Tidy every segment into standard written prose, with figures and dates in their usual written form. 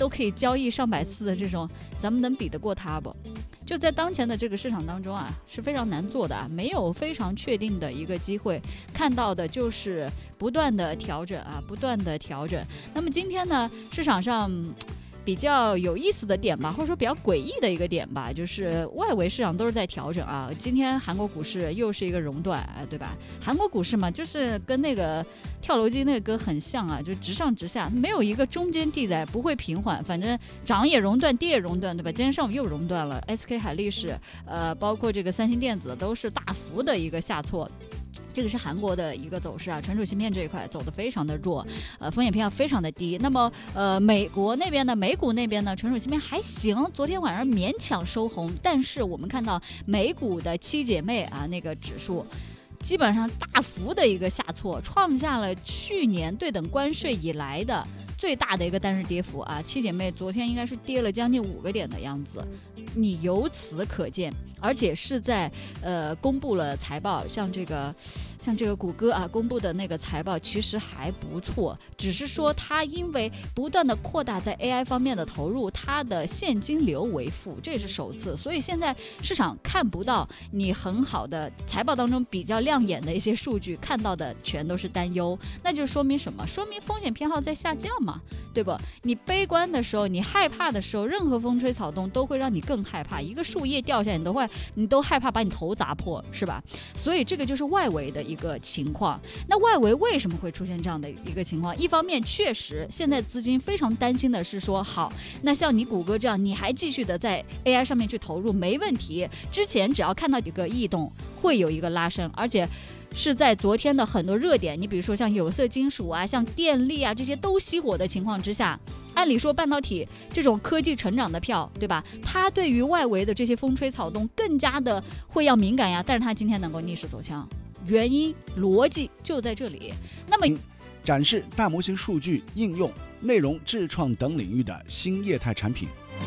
都可以交易上百次的这种，咱们能比得过它不？就在当前的这个市场当中啊，是非常难做的啊，没有非常确定的一个机会，看到的就是不断的调整啊，不断的调整。那么今天呢，市场上比较有意思的点吧，或者说比较诡异的一个点吧，就是外围市场都是在调整啊。今天韩国股市又是一个熔断，对吧？韩国股市嘛，就是跟那个跳楼机那个歌很像啊，就直上直下，没有一个中间地带，不会平缓，反正涨也熔断，跌也熔断，对吧？今天上午又熔断了 ，SK 海力士，包括这个三星电子都是大幅的一个下挫。这个是韩国的一个走势啊，存储芯片这一块走得非常的弱，风险偏好非常的低。那么美国那边呢，美股那边呢，存储芯片还行，昨天晚上勉强收红，但是我们看到美股的七姐妹啊那个指数基本上大幅的一个下挫，创下了去年对等关税以来的最大的一个单日跌幅啊，七姐妹昨天应该是跌了将近5个点的样子，你由此可见，而且是在公布了财报，像这个谷歌啊公布的那个财报其实还不错，只是说它因为不断的扩大在 AI 方面的投入，它的现金流为负，这也是首次，所以现在市场看不到你很好的财报当中比较亮眼的一些数据，看到的全都是担忧，那就说明什么？说明风险偏好在下降嘛，对不？你悲观的时候，你害怕的时候，任何风吹草动都会让你更害怕，一个树叶掉下来你都害怕把你头砸破，是吧？所以这个就是外围的一个情况。那外围为什么会出现这样的一个情况？一方面确实现在资金非常担心的是说，好，那像你谷歌这样，你还继续的在 AI 上面去投入没问题，之前只要看到几个异动会有一个拉升，而且是在昨天的很多热点，你比如说像有色金属啊，像电力啊，这些都熄火的情况之下，按理说半导体这种科技成长的票，对吧？它对于外围的这些风吹草动更加的会要敏感呀，但是它今天能够逆势走强，原因逻辑就在这里。那么展示大模型数据应用、内容智创等领域的新业态产品。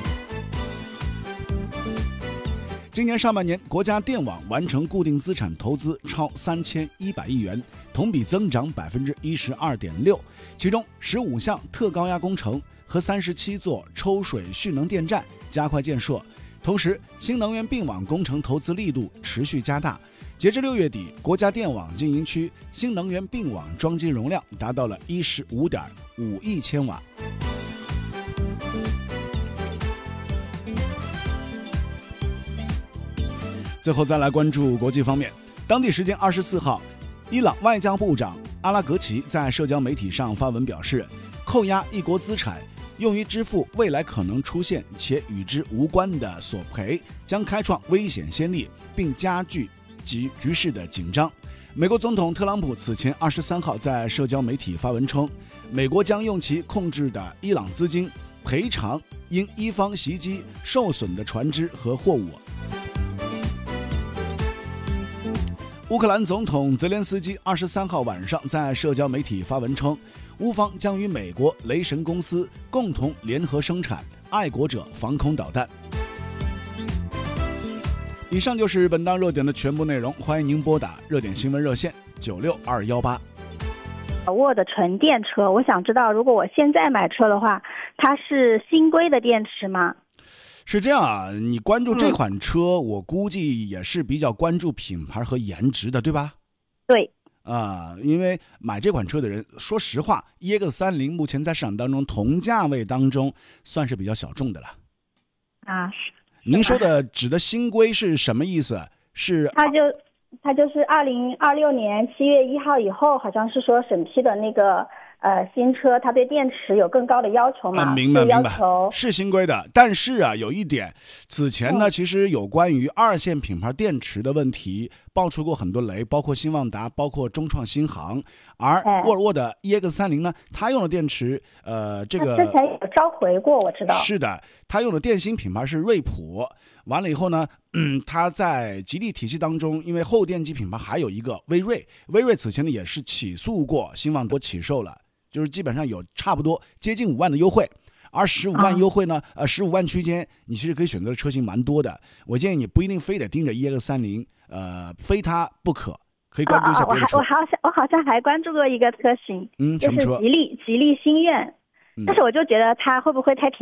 今年上半年，国家电网完成固定资产投资超3100亿元，同比增长12.6%，其中15项特高压工程和37座抽水蓄能电站加快建设。同时，新能源并网工程投资力度持续加大。截至6月底，国家电网经营区新能源并网装机容量达到了15.5亿千瓦。最后再来关注国际方面，当地时间24号，伊朗外交部长阿拉格齐在社交媒体上发文表示，扣押一国资产用于支付未来可能出现且与之无关的索赔，将开创危险先例，并加剧局势的紧张。美国总统特朗普此前23号在社交媒体发文称，美国将用其控制的伊朗资金赔偿因伊方袭击受损的船只和货物。乌克兰总统泽连斯基23号晚上在社交媒体发文称，乌方将与美国雷神公司共同联合生产爱国者防空导弹。以上就是本档热点的全部内容，欢迎您拨打热点新闻热线96218。 我的纯电车，我想知道，如果我现在买车的话，它是新规的电池吗？ 是这样啊，你关注这款车，我估计也是比较关注品牌和颜值的，对吧？ 对。 因为买这款车的人，说实话 EX30 目前在市场当中同价位当中算是比较小众的了。您说的指的新规是什么意思？是它就是2026年7月1号以后，好像是说审批的那个新车，它对电池有更高的要求嘛？ 明白，是新规的。但是有一点，此前呢，其实有关于二线品牌电池的问题爆出过很多雷，包括新旺达，包括中创新航。而沃尔沃的 EX30 呢，它用的电池，这个之前有召回过，我知道。 是的，它用的电芯品牌是瑞普。完了以后呢，它在吉利体系当中，因为后电机品牌还有一个威瑞此前呢也是起诉过新旺达起售了。就是基本上有差不多接近5万的优惠，而15万优惠呢，15万区间你其实可以选择的车型蛮多的。我建议你不一定非得盯着 EX30，非它不可，可以关注一下别的车。 我好像还关注过一个车型， 什么车？ 就是吉利星愿，但是我就觉得它会不会太便宜？